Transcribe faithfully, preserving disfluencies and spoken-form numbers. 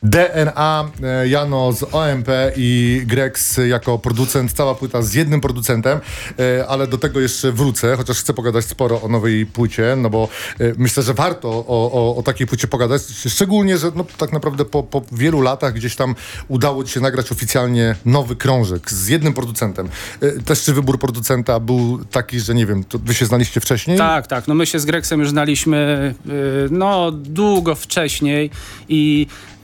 D N A, e, Jano z O M P i Grex jako producent, cała płyta z jednym producentem, e, ale do tego jeszcze wrócę, chociaż chcę pogadać sporo o nowej płycie, no bo e, myślę, że warto o, o, o takiej płycie pogadać, szczególnie, że no, tak naprawdę po, po wielu latach gdzieś tam udało ci się nagrać oficjalnie nowy krążek z jednym producentem. E, też czy wybór producenta był taki, że nie wiem, to wy się znaliście wcześniej? Tak, tak. No my się z Grexem już znaliśmy yy, no długo wcześniej i